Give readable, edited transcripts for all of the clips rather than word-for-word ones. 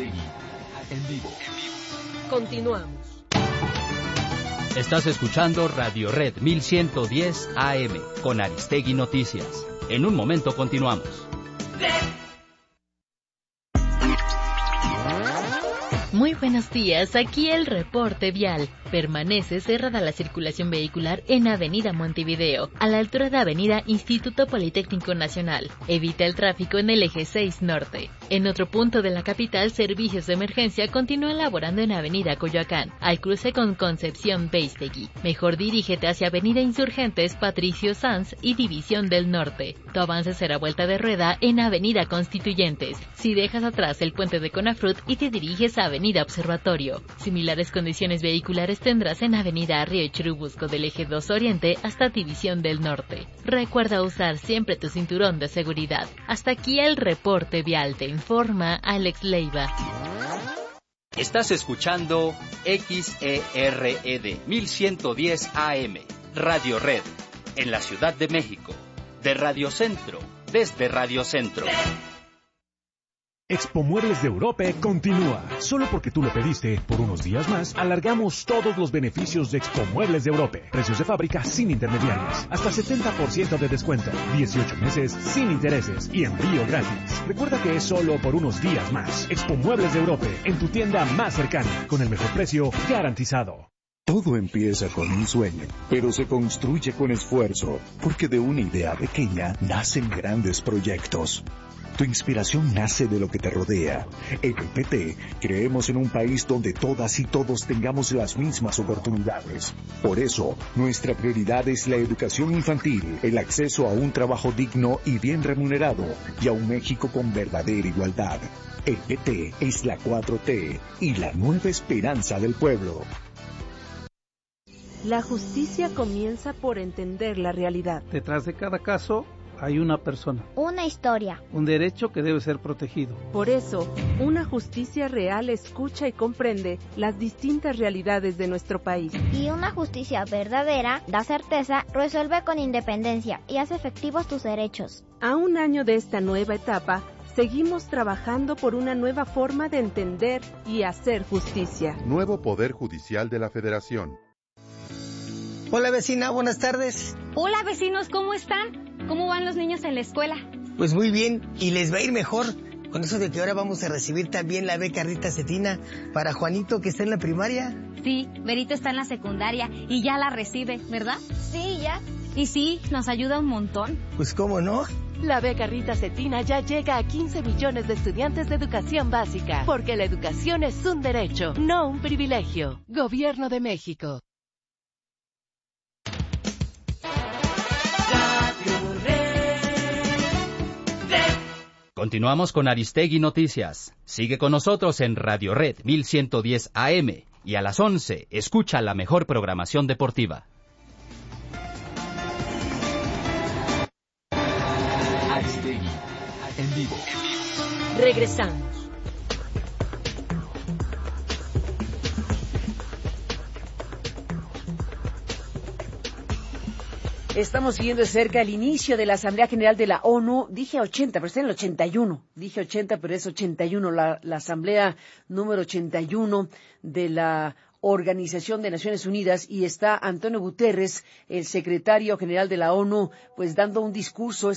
Aristegui, en vivo. Continuamos. Estás escuchando Radio Red 1110 AM con Aristegui Noticias. En un momento continuamos. Muy buenos días, aquí el reporte vial. Permanece cerrada la circulación vehicular en Avenida Montevideo, a la altura de Avenida Instituto Politécnico Nacional. Evita el tráfico en el eje 6 Norte. En otro punto de la capital, servicios de emergencia continúan laborando en Avenida Coyoacán, al cruce con Concepción Beistegui. Mejor dirígete hacia Avenida Insurgentes, Patricio Sanz y División del Norte. Tu avance será vuelta de rueda en Avenida Constituyentes. Si dejas atrás el puente de Conafrut y te diriges a Avenida Observatorio. Similares condiciones vehiculares tendrás en Avenida Río Churubusco del eje 2 Oriente hasta División del Norte. Recuerda usar siempre tu cinturón de seguridad. Hasta aquí el reporte vial, te informa Alex Leiva. Estás escuchando XERED 1110 AM, Radio Red, en la Ciudad de México, de Radio Centro, desde Radio Centro. Expo Muebles de Europe continúa. Solo porque tú lo pediste, por unos días más, alargamos todos los beneficios de Expo Muebles de Europe. Precios de fábrica sin intermediarios. Hasta 70% de descuento. 18 meses sin intereses y envío gratis. Recuerda que es solo por unos días más. Expo Muebles de Europe, en tu tienda más cercana, con el mejor precio garantizado. Todo empieza con un sueño, pero se construye con esfuerzo, porque de una idea pequeña nacen grandes proyectos. Tu inspiración nace de lo que te rodea. En el PT, creemos en un país donde todas y todos tengamos las mismas oportunidades. Por eso, nuestra prioridad es la educación infantil, el acceso a un trabajo digno y bien remunerado, y a un México con verdadera igualdad. El PT es la 4T y la nueva esperanza del pueblo. La justicia comienza por entender la realidad. Detrás de cada caso hay una persona. Una historia. Un derecho que debe ser protegido. Por eso, una justicia real escucha y comprende las distintas realidades de nuestro país. Y una justicia verdadera da certeza, resuelve con independencia y hace efectivos tus derechos. A un año de esta nueva etapa, seguimos trabajando por una nueva forma de entender y hacer justicia. Nuevo Poder Judicial de la Federación. Hola vecina, buenas tardes. Hola vecinos, ¿cómo están? ¿Cómo van los niños en la escuela? Pues muy bien, y les va a ir mejor con eso de que ahora vamos a recibir también la beca Rita Cetina para Juanito, que está en la primaria. Sí, Berito está en la secundaria y ya la recibe, ¿verdad? Sí, ya. Y sí, nos ayuda un montón. Pues cómo no. La beca Rita Cetina ya llega a 15 millones de estudiantes de educación básica, porque la educación es un derecho, no un privilegio. Gobierno de México. Continuamos con Aristegui Noticias. Sigue con nosotros en Radio Red 1110 AM y a las 11 escucha la mejor programación deportiva. Aristegui, en vivo. Regresamos. Estamos siguiendo de cerca el inicio de la Asamblea General de la ONU. Dije 80, pero está en el 81. Dije 80, pero es 81. La Asamblea número 81 de la Organización de Naciones Unidas, y está Antonio Guterres, el secretario general de la ONU, pues dando un discurso,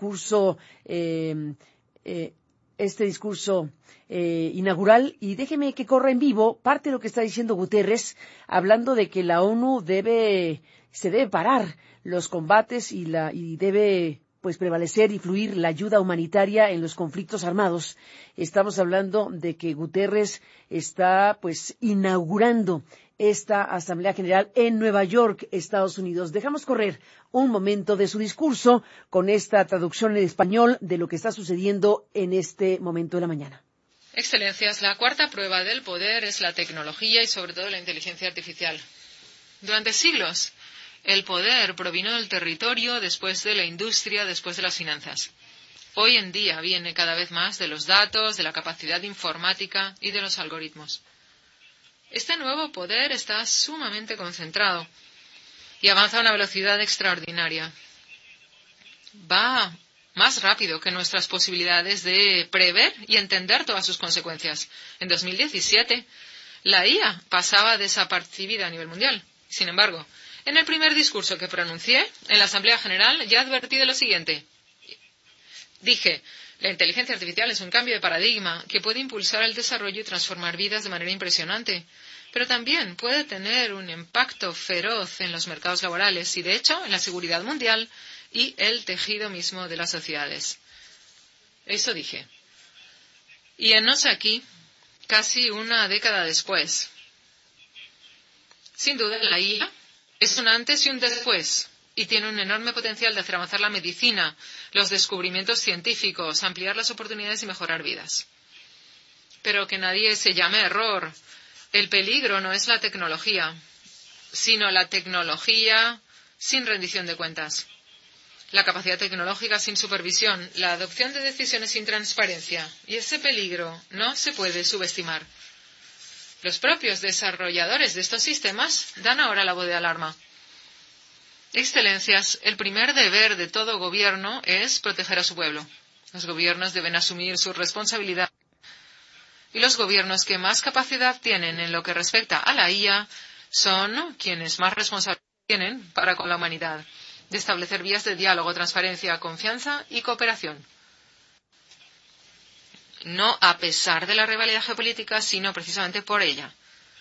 inaugural, y déjeme que corra en vivo parte de lo que está diciendo Guterres, hablando de que la ONU se debe parar los combates y debe pues prevalecer y fluir la ayuda humanitaria en los conflictos armados. Estamos hablando de que Guterres está pues inaugurando esta Asamblea General en Nueva York, Estados Unidos. Dejamos correr un momento de su discurso con esta traducción en español de lo que está sucediendo en este momento de la mañana. Excelencias, la cuarta prueba del poder es la tecnología y sobre todo la inteligencia artificial. Durante siglos, el poder provino del territorio, después de la industria, después de las finanzas. Hoy en día viene cada vez más de los datos, de la capacidad informática y de los algoritmos. Este nuevo poder está sumamente concentrado y avanza a una velocidad extraordinaria. Va más rápido que nuestras posibilidades de prever y entender todas sus consecuencias. En 2017, la IA pasaba desapercibida a nivel mundial. Sin embargo, en el primer discurso que pronuncié en la Asamblea General ya advertí de lo siguiente. Dije, la inteligencia artificial es un cambio de paradigma que puede impulsar el desarrollo y transformar vidas de manera impresionante, pero también puede tener un impacto feroz en los mercados laborales y, de hecho, en la seguridad mundial y el tejido mismo de las sociedades. Eso dije. Y enos aquí, casi una década después. Sin duda, la IA es un antes y un después, y tiene un enorme potencial de hacer avanzar la medicina, los descubrimientos científicos, ampliar las oportunidades y mejorar vidas. Pero que nadie se llame error. El peligro no es la tecnología, sino la tecnología sin rendición de cuentas. La capacidad tecnológica sin supervisión, la adopción de decisiones sin transparencia, y ese peligro no se puede subestimar. Los propios desarrolladores de estos sistemas dan ahora la voz de alarma. Excelencias, el primer deber de todo gobierno es proteger a su pueblo. Los gobiernos deben asumir su responsabilidad. Y los gobiernos que más capacidad tienen en lo que respecta a la IA son quienes más responsabilidad tienen para con la humanidad, de establecer vías de diálogo, transparencia, confianza y cooperación. No a pesar de la rivalidad geopolítica, sino precisamente por ella.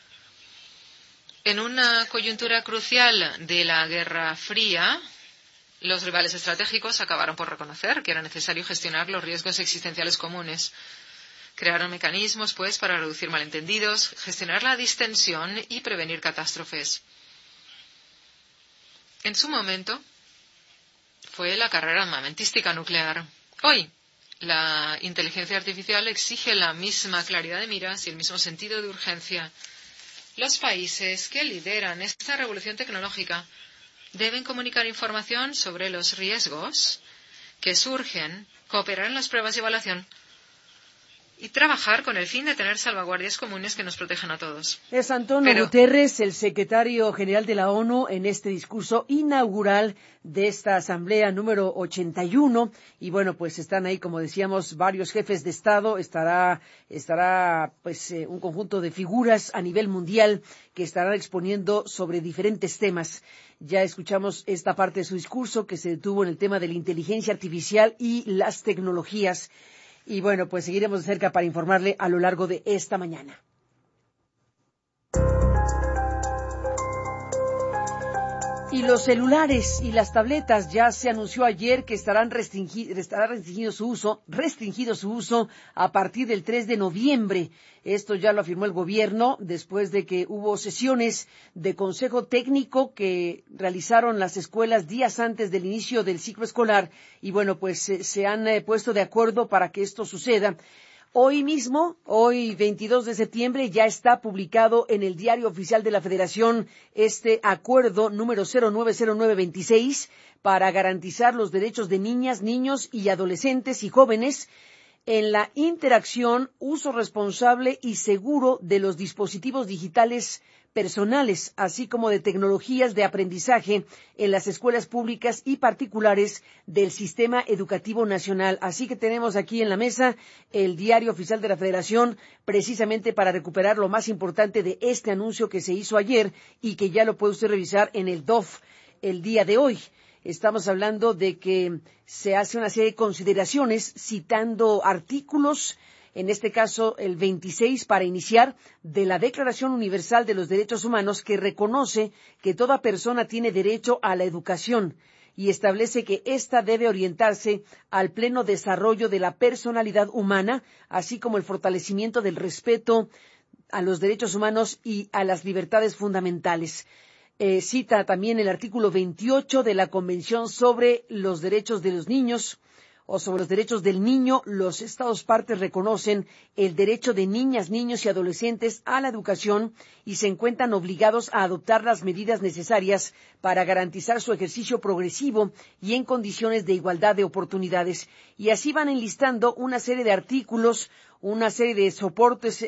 En una coyuntura crucial de la Guerra Fría, los rivales estratégicos acabaron por reconocer que era necesario gestionar los riesgos existenciales comunes. Crearon mecanismos, pues, para reducir malentendidos, gestionar la distensión y prevenir catástrofes. En su momento, fue la carrera armamentística nuclear. Hoy, la inteligencia artificial exige la misma claridad de miras y el mismo sentido de urgencia. Los países que lideran esta revolución tecnológica deben comunicar información sobre los riesgos que surgen, cooperar en las pruebas y evaluación y trabajar con el fin de tener salvaguardias comunes que nos protejan a todos. Es Antonio Guterres, el secretario general de la ONU, en este discurso inaugural de esta asamblea número 81. Y bueno, pues están ahí, como decíamos, varios jefes de Estado. Estará pues un conjunto de figuras a nivel mundial que estarán exponiendo sobre diferentes temas. Ya escuchamos esta parte de su discurso que se detuvo en el tema de la inteligencia artificial y las tecnologías. Y bueno, pues seguiremos de cerca para informarle a lo largo de esta mañana. Y los celulares y las tabletas, ya se anunció ayer que estará restringido su uso a partir del 3 de noviembre. Esto ya lo afirmó el gobierno después de que hubo sesiones de consejo técnico que realizaron las escuelas días antes del inicio del ciclo escolar. Y bueno, pues se han puesto de acuerdo para que esto suceda. Hoy mismo, hoy 22 de septiembre, ya está publicado en el Diario Oficial de la Federación este acuerdo número 090926 para garantizar los derechos de niñas, niños y adolescentes y jóvenes en la interacción, uso responsable y seguro de los dispositivos digitales personales, así como de tecnologías de aprendizaje en las escuelas públicas y particulares del Sistema Educativo Nacional. Así que tenemos aquí en la mesa el Diario Oficial de la Federación, precisamente para recuperar lo más importante de este anuncio que se hizo ayer y que ya lo puede usted revisar en el DOF el día de hoy. Estamos hablando de que se hace una serie de consideraciones citando artículos, en este caso el 26 para iniciar, de la Declaración Universal de los Derechos Humanos, que reconoce que toda persona tiene derecho a la educación y establece que ésta debe orientarse al pleno desarrollo de la personalidad humana, así como el fortalecimiento del respeto a los derechos humanos y a las libertades fundamentales. Cita también el artículo 28 de la Convención sobre los Derechos de los Niños o sobre los derechos del niño. Los Estados partes reconocen el derecho de niñas, niños y adolescentes a la educación y se encuentran obligados a adoptar las medidas necesarias para garantizar su ejercicio progresivo y en condiciones de igualdad de oportunidades. Y así van enlistando una serie de artículos, una serie de soportes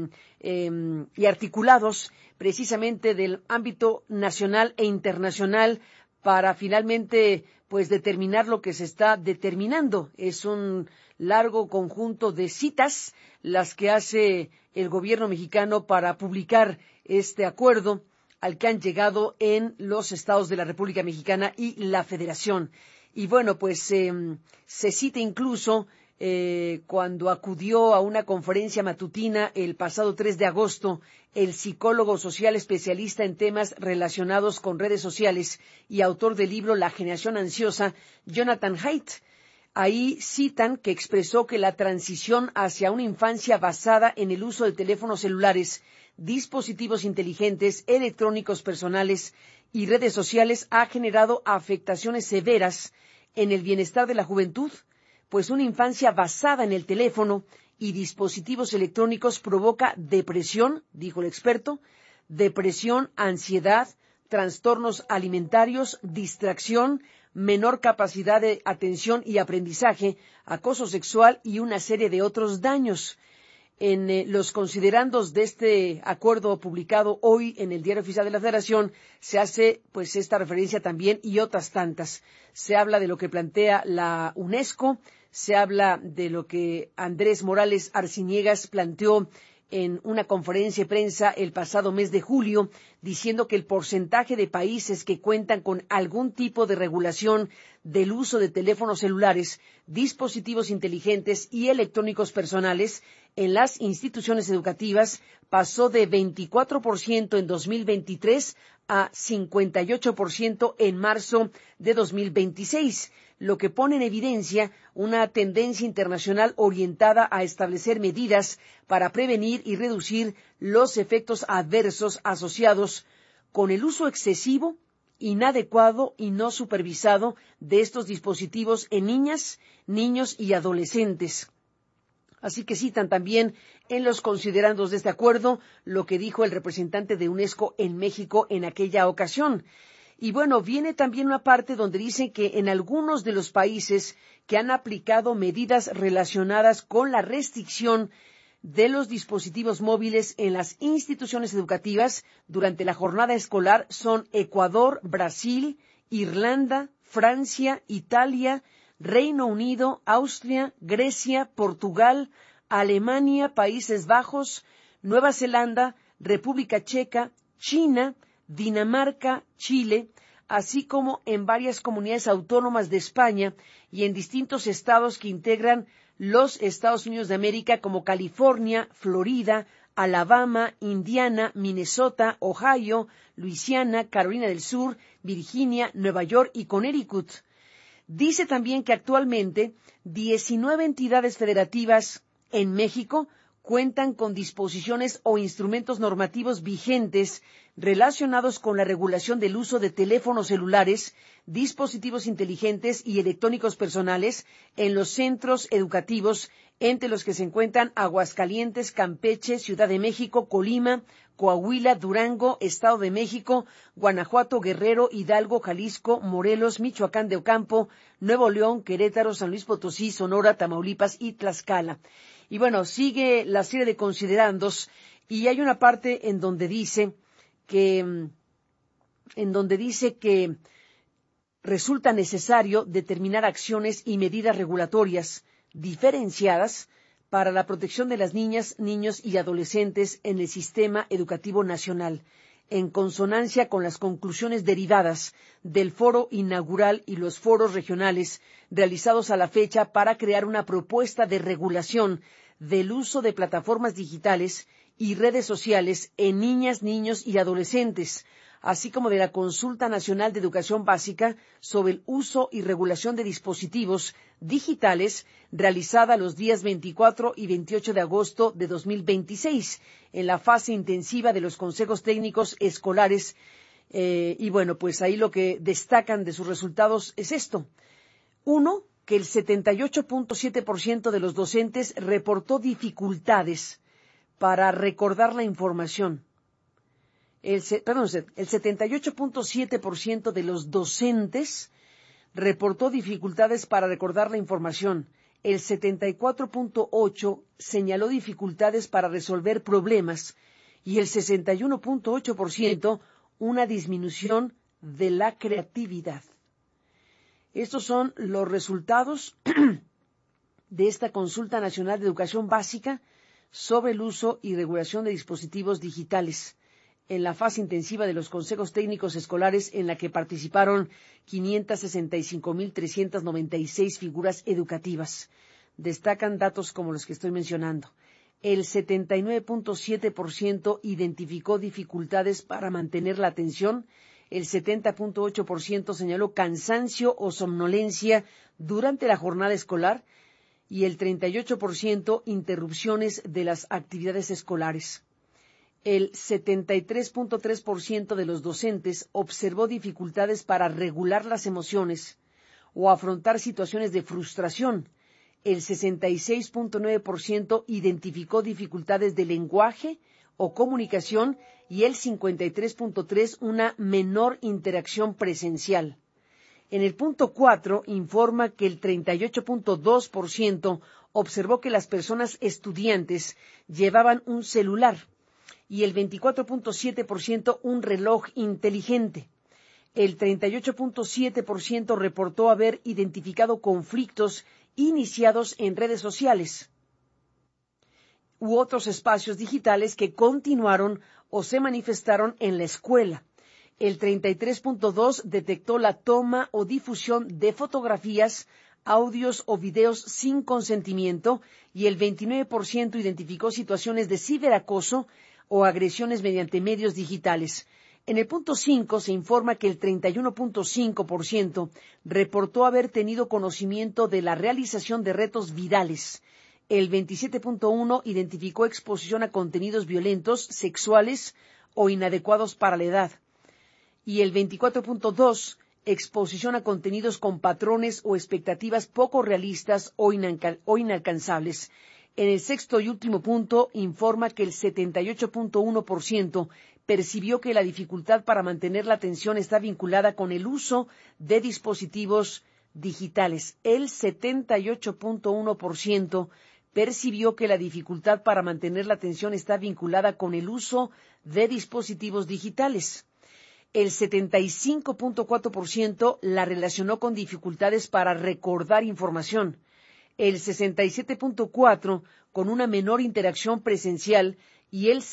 y articulados precisamente del ámbito nacional e internacional para finalmente pues determinar lo que se está determinando. Es un largo conjunto de citas las que hace el gobierno mexicano para publicar este acuerdo al que han llegado en los estados de la República Mexicana y la Federación. Y bueno, pues se cita incluso cuando acudió a una conferencia matutina el pasado 3 de agosto, el psicólogo social especialista en temas relacionados con redes sociales y autor del libro La generación ansiosa, Jonathan Haidt. Ahí citan que expresó que la transición hacia una infancia basada en el uso de teléfonos celulares, dispositivos inteligentes, electrónicos personales y redes sociales ha generado afectaciones severas en el bienestar de la juventud, pues una infancia basada en el teléfono y dispositivos electrónicos provoca depresión, dijo el experto, depresión, ansiedad, trastornos alimentarios, distracción, menor capacidad de atención y aprendizaje, acoso sexual y una serie de otros daños. En los considerandos de este acuerdo publicado hoy en el Diario Oficial de la Federación se hace pues esta referencia también y otras tantas. Se habla de lo que plantea la UNESCO, se habla de lo que Andrés Morales Arciniegas planteó en una conferencia de prensa el pasado mes de julio, diciendo que el porcentaje de países que cuentan con algún tipo de regulación del uso de teléfonos celulares, dispositivos inteligentes y electrónicos personales en las instituciones educativas pasó de 24% en 2023 a 58% en marzo de 2026, lo que pone en evidencia una tendencia internacional orientada a establecer medidas para prevenir y reducir los efectos adversos asociados con el uso excesivo, inadecuado y no supervisado de estos dispositivos en niñas, niños y adolescentes. Así que citan también en los considerandos de este acuerdo lo que dijo el representante de UNESCO en México en aquella ocasión. Y bueno, viene también una parte donde dicen que en algunos de los países que han aplicado medidas relacionadas con la restricción de los dispositivos móviles en las instituciones educativas durante la jornada escolar son Ecuador, Brasil, Irlanda, Francia, Italia, Reino Unido, Austria, Grecia, Portugal, Alemania, Países Bajos, Nueva Zelanda, República Checa, China, Dinamarca, Chile, así como en varias comunidades autónomas de España y en distintos estados que integran los Estados Unidos de América como California, Florida, Alabama, Indiana, Minnesota, Ohio, Luisiana, Carolina del Sur, Virginia, Nueva York y Connecticut. Dice también que actualmente 19 entidades federativas en México cuentan con disposiciones o instrumentos normativos vigentes relacionados con la regulación del uso de teléfonos celulares, dispositivos inteligentes y electrónicos personales en los centros educativos, entre los que se encuentran Aguascalientes, Campeche, Ciudad de México, Colima, Coahuila, Durango, Estado de México, Guanajuato, Guerrero, Hidalgo, Jalisco, Morelos, Michoacán de Ocampo, Nuevo León, Querétaro, San Luis Potosí, Sonora, Tamaulipas y Tlaxcala. Y bueno, sigue la serie de considerandos y hay una parte en donde dice que resulta necesario determinar acciones y medidas regulatorias diferenciadas para la protección de las niñas, niños y adolescentes en el sistema educativo nacional, en consonancia con las conclusiones derivadas del foro inaugural y los foros regionales realizados a la fecha para crear una propuesta de regulación del uso de plataformas digitales y redes sociales en niñas, niños y adolescentes, así como de la Consulta Nacional de Educación Básica sobre el uso y regulación de dispositivos digitales realizada los días 24 y 28 de agosto de 2026 en la fase intensiva de los consejos técnicos escolares. Y bueno, pues ahí lo que destacan de sus resultados es esto. Uno, que el 78.7% de los docentes reportó dificultades para recordar la información. El 78.7% de los docentes reportó dificultades para recordar la información. El 74.8% señaló dificultades para resolver problemas y el 61.8% una disminución de la creatividad. Estos son los resultados de esta Consulta Nacional de Educación Básica sobre el uso y regulación de dispositivos digitales en la fase intensiva de los consejos técnicos escolares, en la que participaron 565.396 figuras educativas. Destacan datos como los que estoy mencionando. El 79.7% identificó dificultades para mantener la atención, el 70.8% señaló cansancio o somnolencia durante la jornada escolar y el 38% interrupciones de las actividades escolares. El 73.3% de los docentes observó dificultades para regular las emociones o afrontar situaciones de frustración. El 66.9% identificó dificultades de lenguaje o comunicación y el 53.3% una menor interacción presencial. En el punto 4 informa que el 38.2% observó que las personas estudiantes llevaban un celular y el 24.7% un reloj inteligente. El 38.7% reportó haber identificado conflictos iniciados en redes sociales u otros espacios digitales que continuaron o se manifestaron en la escuela. El 33.2% detectó la toma o difusión de fotografías, audios o videos sin consentimiento y el 29% identificó situaciones de ciberacoso o agresiones mediante medios digitales. En el punto 5 se informa que el 31.5% reportó haber tenido conocimiento de la realización de retos virales. El 27.1% identificó exposición a contenidos violentos, sexuales o inadecuados para la edad. Y el 24.2% exposición a contenidos con patrones o expectativas poco realistas o inalcanzables. En el sexto y último punto informa que el 78.1% percibió que la dificultad para mantener la atención está vinculada con el uso de dispositivos digitales. El 78.1% percibió que la dificultad para mantener la atención está vinculada con el uso de dispositivos digitales. El 75.4% la relacionó con dificultades para recordar información. El 67.4% con una menor interacción presencial y el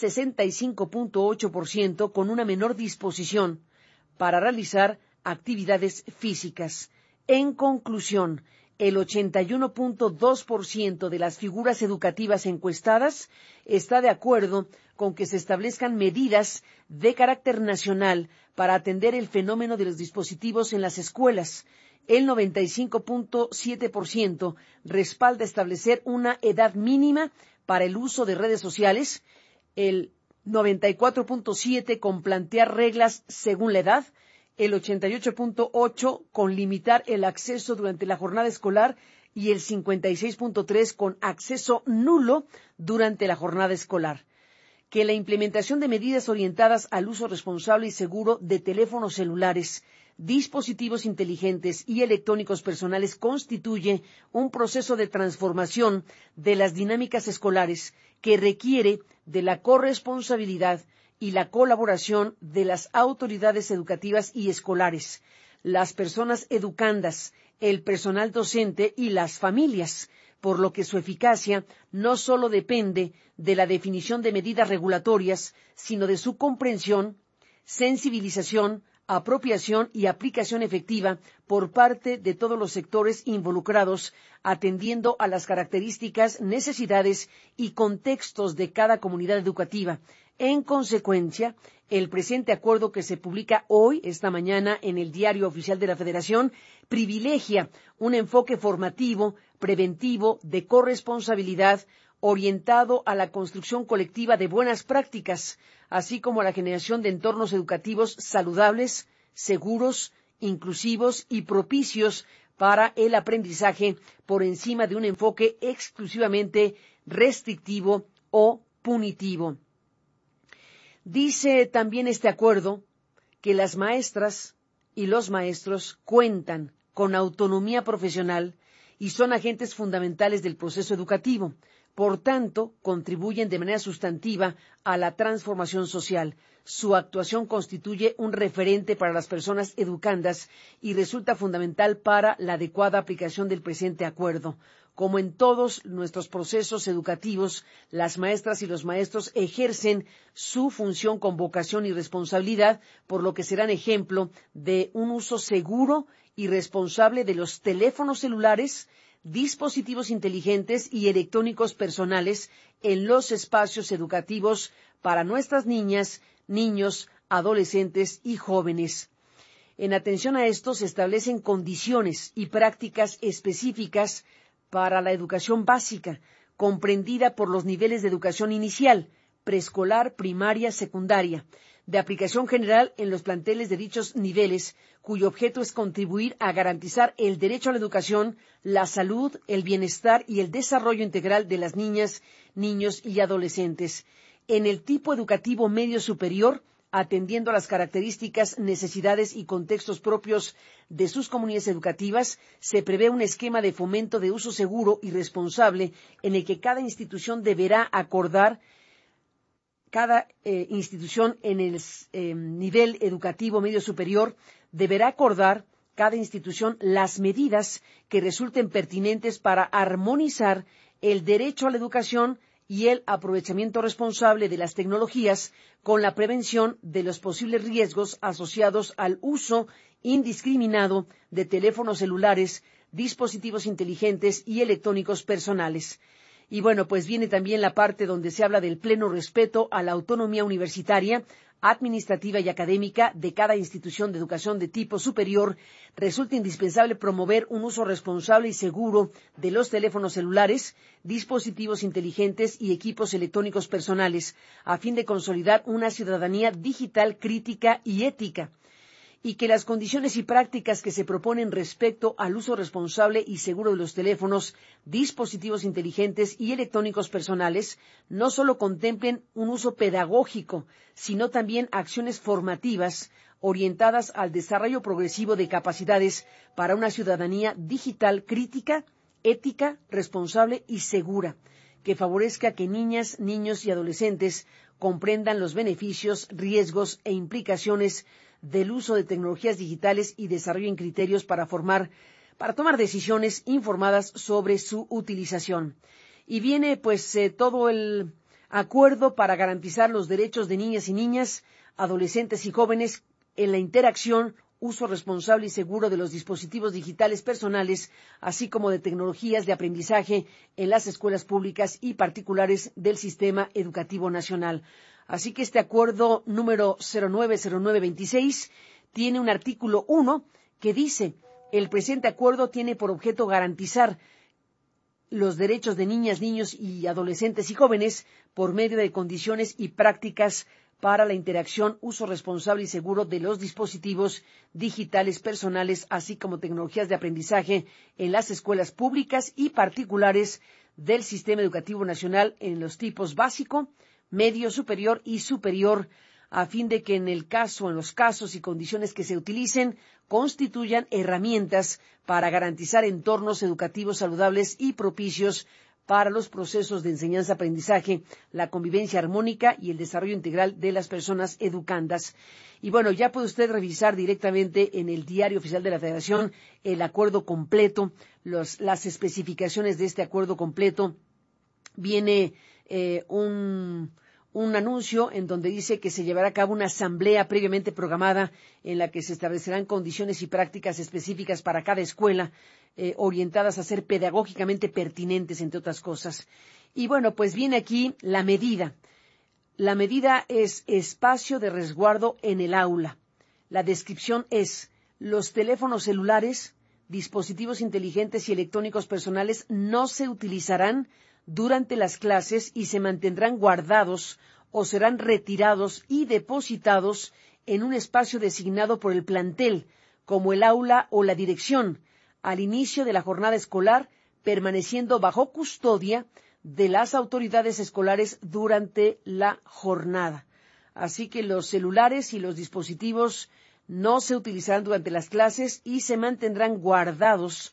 65.8% con una menor disposición para realizar actividades físicas. En conclusión, el 81.2% de las figuras educativas encuestadas está de acuerdo con que se establezcan medidas de carácter nacional para atender el fenómeno de los dispositivos en las escuelas. El 95.7% respalda establecer una edad mínima para el uso de redes sociales, el 94.7% con plantear reglas según la edad, el 88.8% con limitar el acceso durante la jornada escolar y el 56.3% con acceso nulo durante la jornada escolar. Que la implementación de medidas orientadas al uso responsable y seguro de teléfonos celulares, dispositivos inteligentes y electrónicos personales constituye un proceso de transformación de las dinámicas escolares que requiere de la corresponsabilidad y la colaboración de las autoridades educativas y escolares, las personas educandas, el personal docente y las familias, por lo que su eficacia no solo depende de la definición de medidas regulatorias, sino de su comprensión, sensibilización, apropiación y aplicación efectiva por parte de todos los sectores involucrados, atendiendo a las características, necesidades y contextos de cada comunidad educativa. En consecuencia, el presente acuerdo que se publica hoy, esta mañana, en el Diario Oficial de la Federación, privilegia un enfoque formativo, preventivo, de corresponsabilidad, orientado a la construcción colectiva de buenas prácticas, así como a la generación de entornos educativos saludables, seguros, inclusivos y propicios para el aprendizaje por encima de un enfoque exclusivamente restrictivo o punitivo. Dice también este acuerdo que las maestras y los maestros cuentan con autonomía profesional y son agentes fundamentales del proceso educativo, Por tanto, contribuyen de manera sustantiva a la transformación social. Su actuación constituye un referente para las personas educandas y resulta fundamental para la adecuada aplicación del presente acuerdo. Como en todos nuestros procesos educativos, las maestras y los maestros ejercen su función con vocación y responsabilidad, por lo que serán ejemplo de un uso seguro y responsable de los teléfonos celulares, dispositivos inteligentes y electrónicos personales en los espacios educativos para nuestras niñas, niños, adolescentes y jóvenes. En atención a esto, se establecen condiciones y prácticas específicas para la educación básica, comprendida por los niveles de educación inicial, preescolar, primaria, secundaria, de aplicación general en los planteles de dichos niveles, cuyo objeto es contribuir a garantizar el derecho a la educación, la salud, el bienestar y el desarrollo integral de las niñas, niños y adolescentes. En el tipo educativo medio superior, atendiendo a las características, necesidades y contextos propios de sus comunidades educativas, se prevé un esquema de fomento de uso seguro y responsable en el que cada institución deberá acordar en el nivel educativo medio superior deberá acordar cada institución las medidas que resulten pertinentes para armonizar el derecho a la educación y el aprovechamiento responsable de las tecnologías con la prevención de los posibles riesgos asociados al uso indiscriminado de teléfonos celulares, dispositivos inteligentes y electrónicos personales. Y bueno, pues viene también la parte donde se habla del pleno respeto a la autonomía universitaria, administrativa y académica de cada institución de educación de tipo superior. Resulta indispensable promover un uso responsable y seguro de los teléfonos celulares, dispositivos inteligentes y equipos electrónicos personales, a fin de consolidar una ciudadanía digital crítica y ética, y que las condiciones y prácticas que se proponen respecto al uso responsable y seguro de los teléfonos, dispositivos inteligentes y electrónicos personales no solo contemplen un uso pedagógico, sino también acciones formativas orientadas al desarrollo progresivo de capacidades para una ciudadanía digital crítica, ética, responsable y segura, que favorezca que niñas, niños y adolescentes comprendan los beneficios, riesgos e implicaciones del uso de tecnologías digitales y desarrollen criterios para tomar decisiones informadas sobre su utilización. Y viene todo el acuerdo para garantizar los derechos de niñas y niñas, adolescentes y jóvenes en la interacción, uso responsable y seguro de los dispositivos digitales personales, así como de tecnologías de aprendizaje en las escuelas públicas y particulares del sistema educativo nacional. Así que este acuerdo número 090926 tiene un artículo 1 que dice: el presente acuerdo tiene por objeto garantizar los derechos de niñas, niños y adolescentes y jóvenes por medio de condiciones y prácticas para la interacción, uso responsable y seguro de los dispositivos digitales personales, así como tecnologías de aprendizaje en las escuelas públicas y particulares del sistema educativo nacional en los tipos básico, medio superior y superior, a fin de que en los casos y condiciones que se utilicen, constituyan herramientas para garantizar entornos educativos saludables y propicios para los procesos de enseñanza-aprendizaje, la convivencia armónica y el desarrollo integral de las personas educandas. Y bueno, ya puede usted revisar directamente en el Diario Oficial de la Federación el acuerdo completo, las especificaciones de este acuerdo completo. Viene un anuncio en donde dice que se llevará a cabo una asamblea previamente programada en la que se establecerán condiciones y prácticas específicas para cada escuela, orientadas a ser pedagógicamente pertinentes, entre otras cosas. Y bueno, pues viene aquí la medida. La medida es espacio de resguardo en el aula. La descripción es: los teléfonos celulares, dispositivos inteligentes y electrónicos personales no se utilizarán durante las clases y se mantendrán guardados o serán retirados y depositados en un espacio designado por el plantel, como el aula o la dirección, al inicio de la jornada escolar, permaneciendo bajo custodia de las autoridades escolares durante la jornada. Así que los celulares y los dispositivos no se utilizarán durante las clases y se mantendrán guardados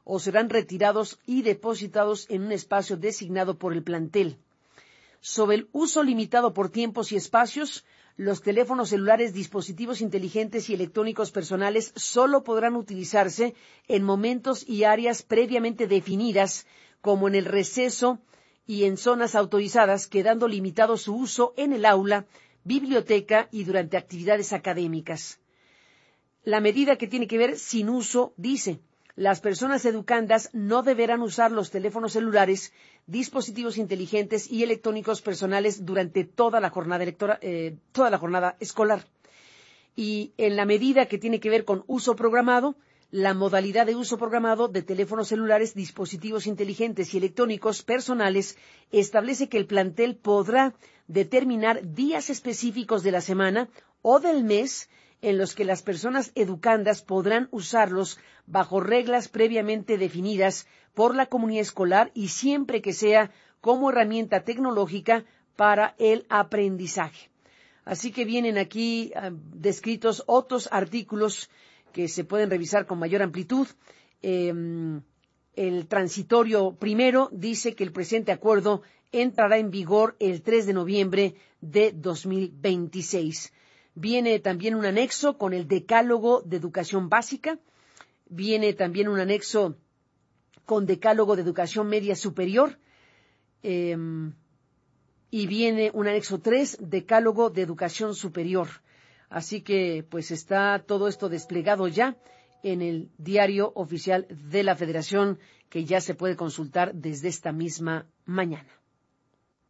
o serán retirados y depositados en un espacio designado por el plantel. Sobre el uso limitado por tiempos y espacios, los teléfonos celulares, dispositivos inteligentes y electrónicos personales solo podrán utilizarse en momentos y áreas previamente definidas, como en el receso y en zonas autorizadas, quedando limitado su uso en el aula, biblioteca y durante actividades académicas. La medida que tiene que ver sin uso dice: las personas educandas no deberán usar los teléfonos celulares, dispositivos inteligentes y electrónicos personales durante toda la jornada escolar. Y en la medida que tiene que ver con uso programado, la modalidad de uso programado de teléfonos celulares, dispositivos inteligentes y electrónicos personales establece que el plantel podrá determinar días específicos de la semana o del mes en los que las personas educandas podrán usarlos bajo reglas previamente definidas por la comunidad escolar y siempre que sea como herramienta tecnológica para el aprendizaje. Así que vienen aquí descritos otros artículos que se pueden revisar con mayor amplitud. El transitorio primero dice que el presente acuerdo entrará en vigor el 3 de noviembre de 2026. Viene también un anexo con el decálogo de educación básica. Viene también un anexo con decálogo de educación media superior. Y viene un anexo 3, decálogo de educación superior. Así que, pues, está todo esto desplegado ya en el diario oficial de la Federación, que ya se puede consultar desde esta misma mañana.